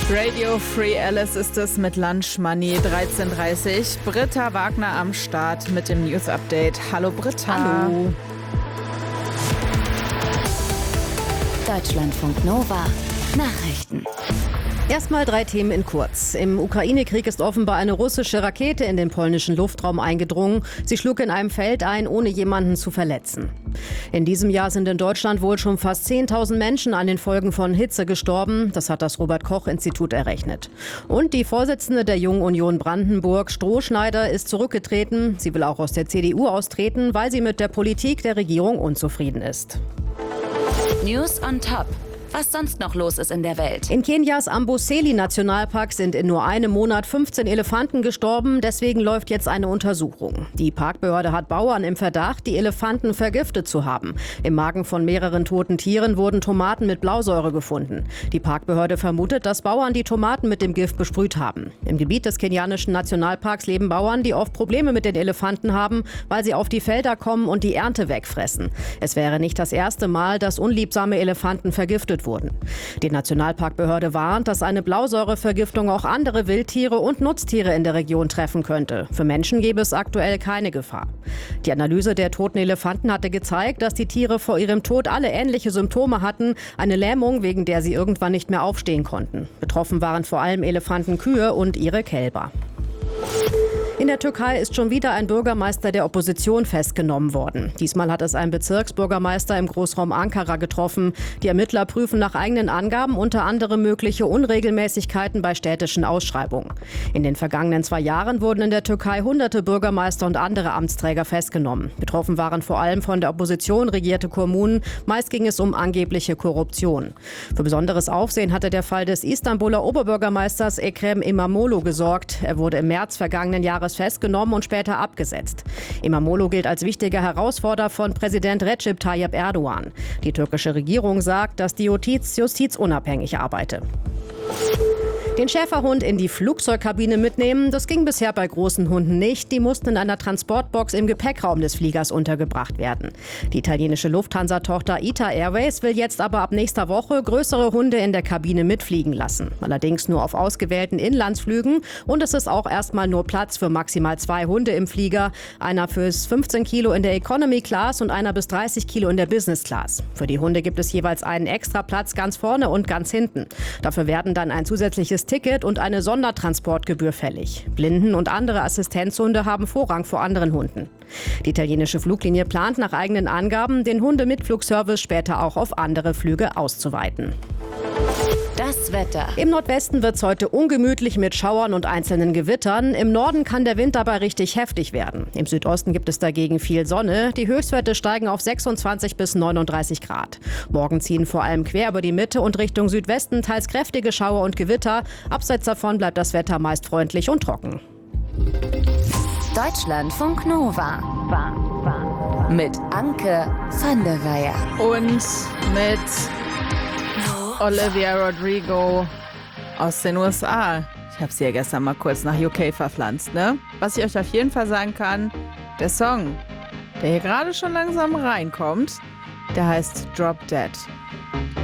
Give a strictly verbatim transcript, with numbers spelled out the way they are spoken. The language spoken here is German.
Radio Free Alice ist es mit Lunch Money dreizehn Uhr dreißig. Britta Wagner am Start mit dem News Update. Hallo Britta. Hallo. Deutschlandfunk Nova. Nachrichten. Erstmal drei Themen in kurz. Im Ukraine-Krieg ist offenbar eine russische Rakete in den polnischen Luftraum eingedrungen. Sie schlug in einem Feld ein, ohne jemanden zu verletzen. In diesem Jahr sind in Deutschland wohl schon fast zehntausend Menschen an den Folgen von Hitze gestorben. Das hat das Robert-Koch-Institut errechnet. Und die Vorsitzende der Jungen Union Brandenburg, Strohschneider, ist zurückgetreten. Sie will auch aus der C D U austreten, weil sie mit der Politik der Regierung unzufrieden ist. News on Top. Was sonst noch los ist in der Welt. In Kenias Amboseli-Nationalpark sind in nur einem Monat fünfzehn Elefanten gestorben. Deswegen läuft jetzt eine Untersuchung. Die Parkbehörde hat Bauern im Verdacht, die Elefanten vergiftet zu haben. Im Magen von mehreren toten Tieren wurden Tomaten mit Blausäure gefunden. Die Parkbehörde vermutet, dass Bauern die Tomaten mit dem Gift besprüht haben. Im Gebiet des kenianischen Nationalparks leben Bauern, die oft Probleme mit den Elefanten haben, weil sie auf die Felder kommen und die Ernte wegfressen. Es wäre nicht das erste Mal, dass unliebsame Elefanten vergiftet wurden. Die Nationalparkbehörde warnt, dass eine Blausäurevergiftung auch andere Wildtiere und Nutztiere in der Region treffen könnte. Für Menschen gäbe es aktuell keine Gefahr. Die Analyse der toten Elefanten hatte gezeigt, dass die Tiere vor ihrem Tod alle ähnliche Symptome hatten. Eine Lähmung, wegen der sie irgendwann nicht mehr aufstehen konnten. Betroffen waren vor allem Elefantenkühe und ihre Kälber. In der Türkei ist schon wieder ein Bürgermeister der Opposition festgenommen worden. Diesmal hat es ein Bezirksbürgermeister im Großraum Ankara getroffen. Die Ermittler prüfen nach eigenen Angaben unter anderem mögliche Unregelmäßigkeiten bei städtischen Ausschreibungen. In den vergangenen zwei Jahren wurden in der Türkei hunderte Bürgermeister und andere Amtsträger festgenommen. Betroffen waren vor allem von der Opposition regierte Kommunen. Meist ging es um angebliche Korruption. Für besonderes Aufsehen hatte der Fall des Istanbuler Oberbürgermeisters Ekrem İmamoğlu gesorgt. Er wurde im März vergangenen Jahres festgenommen und später abgesetzt. İmamoğlu gilt als wichtiger Herausforderer von Präsident Recep Tayyip Erdogan. Die türkische Regierung sagt, dass die Justiz, Justiz unabhängig arbeite. Den Schäferhund in die Flugzeugkabine mitnehmen, das ging bisher bei großen Hunden nicht. Die mussten in einer Transportbox im Gepäckraum des Fliegers untergebracht werden. Die italienische Lufthansa-Tochter ITA Airways will jetzt aber ab nächster Woche größere Hunde in der Kabine mitfliegen lassen. Allerdings nur auf ausgewählten Inlandsflügen. Und es ist auch erstmal nur Platz für maximal zwei Hunde im Flieger. Einer fürs fünfzehn Kilo in der Economy Class und einer bis dreißig Kilo in der Business Class. Für die Hunde gibt es jeweils einen extra Platz ganz vorne und ganz hinten. Dafür werden dann ein zusätzliches Ticket und eine Sondertransportgebühr fällig. Blinden und andere Assistenzhunde haben Vorrang vor anderen Hunden. Die italienische Fluglinie plant nach eigenen Angaben, den Hundemitflugservice später auch auf andere Flüge auszuweiten. Das Wetter. Im Nordwesten wird es heute ungemütlich mit Schauern und einzelnen Gewittern. Im Norden kann der Wind dabei richtig heftig werden. Im Südosten gibt es dagegen viel Sonne. Die Höchstwerte steigen auf sechsundzwanzig bis neununddreißig Grad. Morgen ziehen vor allem quer über die Mitte und Richtung Südwesten teils kräftige Schauer und Gewitter. Abseits davon bleibt das Wetter meist freundlich und trocken. Deutschlandfunk Nova. Mit Anke van der Weyer. Und mit Olivia Rodrigo aus den U S A. Ich habe sie ja gestern mal kurz nach U K verpflanzt, ne? Was ich euch auf jeden Fall sagen kann, der Song, der hier gerade schon langsam reinkommt, der heißt Drop Dead.